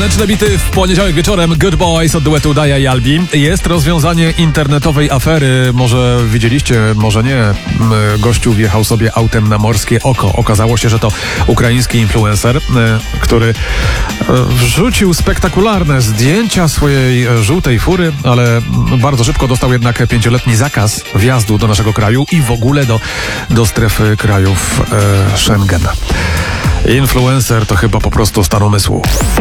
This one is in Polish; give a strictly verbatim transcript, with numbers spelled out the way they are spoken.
Taneczne bity w poniedziałek wieczorem. Good Boys od duetu Daja i Albi. Jest rozwiązanie internetowej afery. Może widzieliście, może nie. Gościu wjechał sobie autem na Morskie Oko. Okazało się, że to ukraiński influencer, który wrzucił spektakularne zdjęcia swojej żółtej fury, ale bardzo szybko dostał jednak pięcioletni zakaz wjazdu do naszego kraju i w ogóle do, do strefy krajów e, Schengen. Influencer to chyba po prostu stan umysłu.